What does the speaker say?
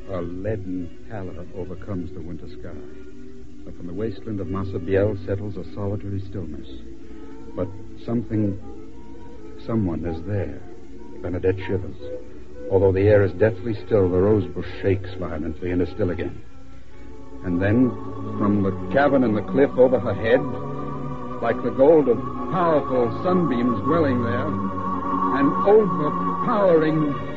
A leaden pallor overcomes the winter sky. And from the wasteland of Massabielle settles a solitary stillness. But someone is there. Bernadette shivers. Although the air is deathly still, the rose bush shakes violently and is still again. And then, from the cavern in the cliff over her head, like the gold of powerful sunbeams dwelling there, an overpowering